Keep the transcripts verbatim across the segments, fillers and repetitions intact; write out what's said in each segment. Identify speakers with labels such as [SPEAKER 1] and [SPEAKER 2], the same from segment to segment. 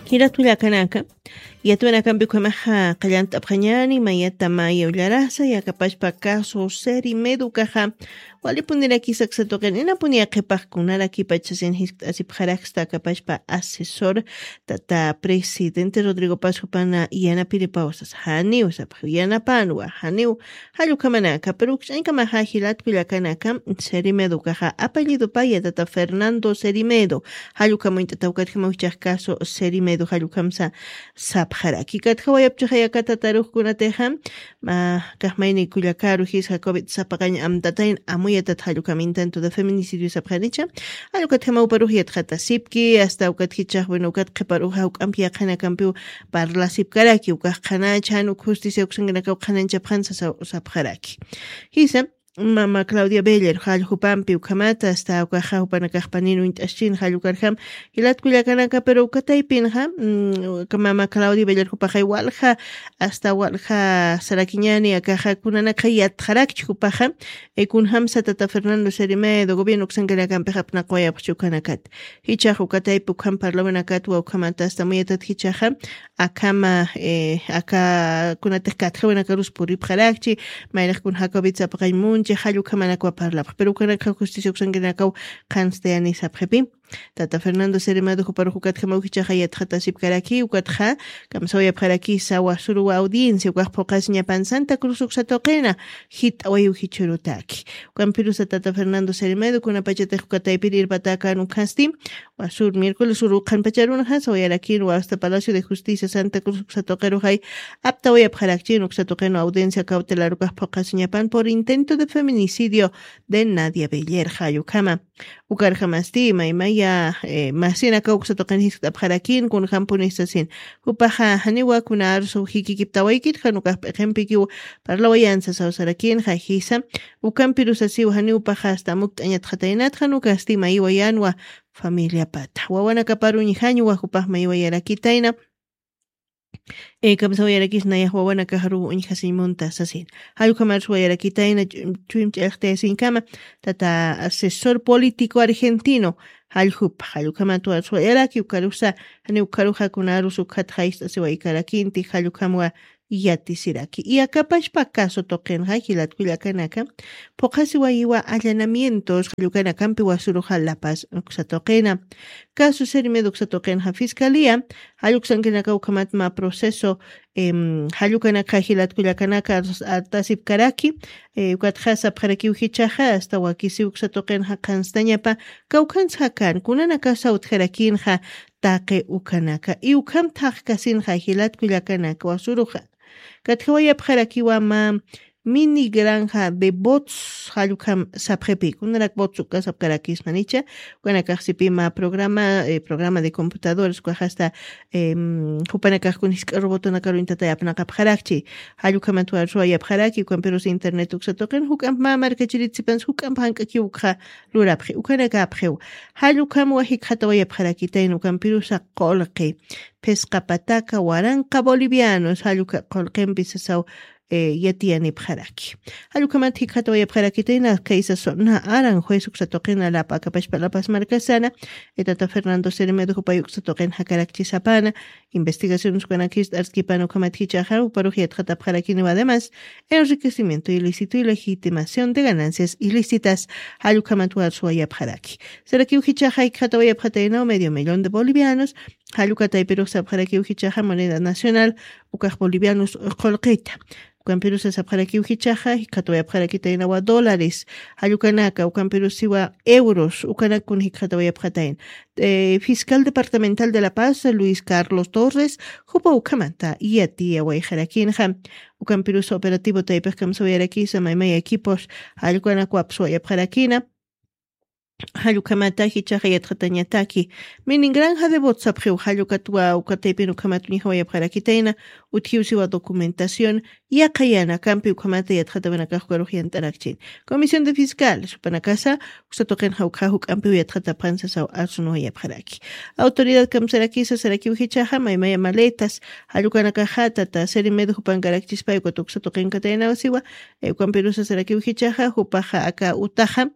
[SPEAKER 1] Hiratulla kanaka yatuna kampikumaja qallant apqañani mayata maya ullarasa yakapashpa caso seri medu kaja walipuniraki saksatoqen inapunia qhipaqkunaraki pachasin asipqaraqsta kapashpa asesor tata presidente Rodrigo Paz Hupana yanapi pawsas haniw sapaq yanapanwa haniw hallukamanaka pero chankamaja hilatpilla kanaka seri medu kaja apellido paya tata Fernando Serimedo hallukamuinta tawkatjimawchaq caso Serimedo hallukamsa sapjaraki katjawayapchaqayakata taruqkunateja ma kajmayni kullakaru hisqa COVID sapaqaña amtatayn amuyatat hallukam intento de feminicidio sapjanicha hallukatjama uparujiat jata sipki hasta ukatjichaq bueno ukat qhiparuja uk'ampi yaqhana kampiu parla sipkaraki ukajqana chanuk justicia uksankinaka uqhanancha phansa sapjaraki hisa Mama Claudia Beller hallqupampi ukamata hasta ukaja upanakaqpaninu int'ashin hallukarjam hilatkullakanaka pero ukataypinja Mama Claudia Beller hupajay walja hasta walja sarakiñani akaja kunanaka yatqarakchi hupaja kunhamsa tata Fernando Serimedo gobierno uksankillakampiqa p'naqwayapaq chukanakat hichaq ukataypi ukhan parlamentakaat wa ukamata hasta muyatat hichaqa akama aka kunataq katqawanakaruspor puripqarakchi mayraq kun Jacobitza paqaymunchi hallukamanakwa parlaq pero kanaka justicia uksankinakaw qanstayani sapqhipi Tata Fernando Serimedo huparu hukatja mawkichaqa yatqata sipkaraki ukatja kamsawayapqaraki sawa suruwa audiencia ukaqpuqas ñapan Santa Cruz uksatoqena hit awayu hichurutaki Campirusa Tata Fernando Serimedo kunapachataq hukataypiri irpataka nukasti wasur miércoles uru qanpacharunqa sawayarakin hasta Palacio de Justicia Santa Cruz uksatoqeru hay apta wayapqarakchin uksatoqeno audiencia cautelar ukaqpuqas ñapan por intento de feminicidio de Nadia Beller hallukama ukarjamasti maymay ya eh, masina ka uksatoqen hisp'apqarakin kun hampunissasin hupaja haniwa kuna arso hikikiptawaykit hanukaq p'ejempiki parlawayansa sawsarakin hajisa ukampirusasiw haniwpaja hasta mukt'añat qhataynat hanukasti maywayanwa familia pata wawana kaparuñi hañuwa hupaj maywayarakitayna E kamsawayarakish nayaq wawana kaharu uñhasimunta sasin hallukhamar suwayarakitayna ch'uim ch'aqtayasin kama tata asesor político argentino hallhup hallukhamatu suwayaraki ukarusa hani ukaruja kunaru sukhat haista siwaykarakinti hallukhamwa yatisiraki y akapashpa caso toqenqa hilatkullakanaka puqasi wayiwa allanamientos hallukanakampi wasuruja La Paz uksatoqena caso Serimedo uksatoqenqa fiscalía halluksankinaka ukamatma proceso em hallukanaka hilatkullakanaka atasipkaraki ukatja sapjaraki uhichaja hasta wakisi uksatoqenqa qanstañapa kawqansqa kan kunanaka sawtjarakinqa taqe ukanaka y ukam taqkasinqa hilatkullakanaka wasuruja katjawayapqarakiwa ma mini granja de bots hallukam sapjepi kunarak bots ukasapkarakis manicha kuanakaqsipi ma programa eh, programa de computadores kuaja hasta eh, hupanakaq kunisqa robotonakaru intatayapnaqapqarakchi hallukamatua ruwayapqaraki kuanperos internet uksatoqen hukam ma markachiritsipans hukam hank'aki ukja lurapqi ukanakapqhiw hallukam wahik hatawayapqarakitayn ukampirusa qolqi pesqapataka waranqa bolivianos halluka qolqenpi sasaw eh, yatiani pjaraki. Hallukamati hikatawaya pjarakitena kaisa sona aran juez uksatoqena la pakapashpa la paz marcasana etata Fernando Serimedo hupay uksatoqen hakarakchi sapana investigaciones kuanakist arskipano kamathichaja uparujiat hata pjarakini además enriquecimiento ilícito y legitimación de ganancias ilícitas hallukamatuar suaya pjaraki. Seraki uhichaja hikatawaya pjatena medio millón de bolivianos Halukatay pero sapjaraki uhichaja moneda nacional ukaj bolivianos qolqita Ukampirusa sapjaraki uhichaja hikatawaya pjarakitayna wa dólares halukanaka ukampirusiwa euros ukanakun hikatawaya pjatayn eh, fiscal departamental de La Paz Luis Carlos Torres hupa ukamanta yati awayjarakinja ukampirusa operativo taypej kamsawayaraki samaymay equipos halukanakwa psuaya pjarakina Hallukamata hichaja yatqatañataki minin granja de botsapjiw hallukatwa ukataypin ukamatuñiqa wayapqarakitayna uthiusiwa documentación yaqayana kampi ukamata yatqatawanakaqkuruq yantarakchin Comisión de Fiscal supanakasa usatoqenqa ukha hukampi yatqata pansasaw asunu wayapqaraki Autoridad kamsarakisa saraki hichaja maymaya maletas hallukanakaqa tata Serimedo hupankarakchispay ukatuksatoqenkatayna wasiwa ukampirusa saraki hichaja hupaja aka utaja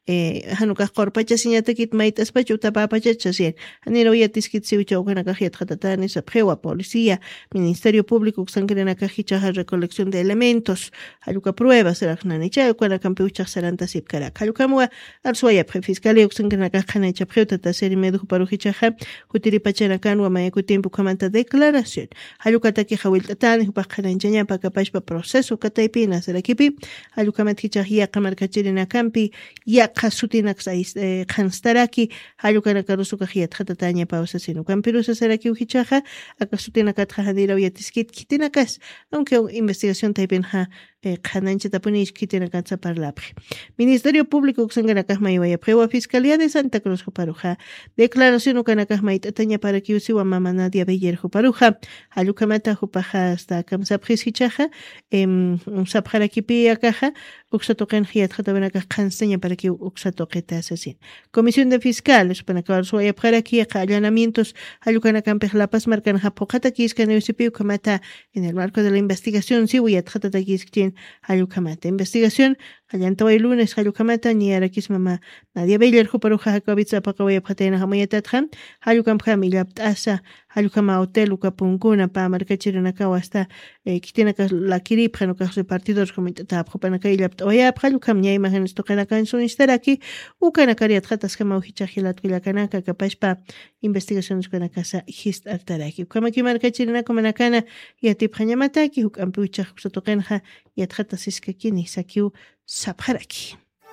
[SPEAKER 1] eh hanuka qorpacha siñatakit maitas pachu tapapacha chasien haniro yatiskit siucha ukana kajiat khatatani sapjewa policía Ministerio Público sangrena kajicha recolección de elementos haluka pruebas rajnanicha ukana kampiucha saranta sipkara halukamwa arsuaya fiscalía sangrena kajana chapjeuta taseri medu parujicha kutiri pachana kanwa mayaku tiempo kamanta declaración haluka taki hawiltatani upakana enjaña pakapashpa proceso kataipina serakipi haluka matkicha hiya kamarkachirina kampi ya kasutinak sais khanstaraki halukana karusuka hiyat khatatanya pausa sinu kampirusa seraki uhichaja akasutina katjadira uyatiskit kitinakas aunque investigación taipinja khanancha tapunish kitinakansa parlapje Ministerio Público kusanganakaj maywaya prewa Fiscalía de Santa Cruz Juparuja declaración ukanakaj maitatanya para que usiwa mama Nadia Beller Juparuja halukamata jupaja hasta kamsapjis hichaja em sapjarakipi akaja uksatoqen hiyat khatabanakaj khansteña para que uksatoqeta asesin Comisión de Fiscales para acabar su ayapjaraki allanamientos halukanakampe lapas marcan japojata kiskan usipi ukamata en el marco de la investigación siwiyat khatatakiskin halukamata investigación allantawa el lunes halukamata ni arakis mama Nadia Beller Juparuja hakabitsa pakawaya phatena hamayatatjan halukam khamilap asa halukama hotel ukapunguna pa markachirina kawasta kitinaka la kirip no caso partidos comitata khopanaka ilap oya halukam nya imágenes toqena kan son istaraki ukana kariat khatas kama uhichahilat kilakanaka kapashpa investigaciones kana casa hist artaraki kama ki markachirina komanakana yatip khanyamataki hukam pucha toqenha yat khatas iskakini sakiu sapharaki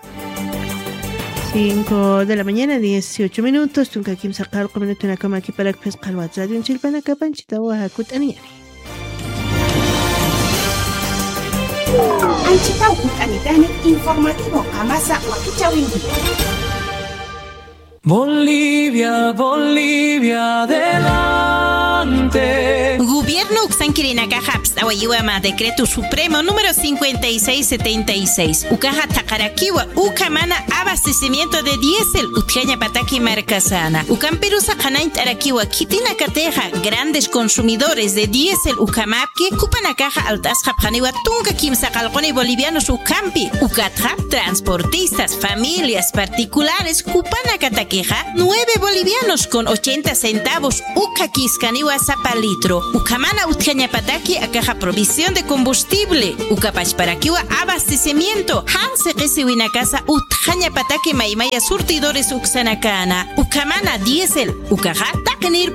[SPEAKER 1] cinco de la mañana, dieciocho minutos. Tunka kim sakal ko minuto na kama kipalak pes qalwat radio chilpana kapanchita wa hakut aniyari.
[SPEAKER 2] Anchita ukut anitani informativo amasa wakichawindi.
[SPEAKER 3] Bolivia, Bolivia, adelante.
[SPEAKER 4] Gobierno Uxanquirinaca Haps, Awayuama, Decreto Supremo número cincuenta y seis setenta y seis. Ucaja Takarakiwa, Ucamana, abastecimiento de diésel, Utjaña Pataki Marcasana. Ucamperusa Hanaint Arakiwa, Kitina Cateja, grandes consumidores de diésel, Ucamapki, Cupanakaja Altas Japaniwa, Tunca Kimsa Calcone bolivianos Ucampi, Ucatja, transportistas, familias particulares, Cupanacataki. nueve bolivianos con ochenta centavos uka kiskaniwa zapalitro ukamana utjaña pataki akaja provisión de combustible ukapachparakiwa abastecimiento hanse qisiwina casa utjaña pataki maimaya surtidores uksanakana ukamana diésel ukaja taknir